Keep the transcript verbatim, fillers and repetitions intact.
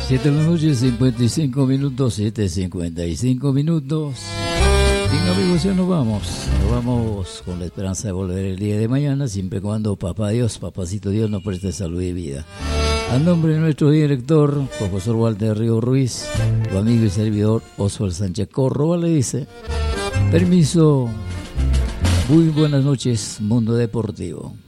siete de la noche, cincuenta y cinco minutos, siete cincuenta y cinco minutos. Bien, amigos, ya nos vamos. Nos vamos con la esperanza de volver el día de mañana, siempre y cuando Papá Dios, Papacito Dios, nos preste salud y vida. A nombre de nuestro director, profesor Walter Río Ruiz, tu amigo y servidor Oswald Sánchez Córdoba le dice: permiso, muy buenas noches, mundo deportivo.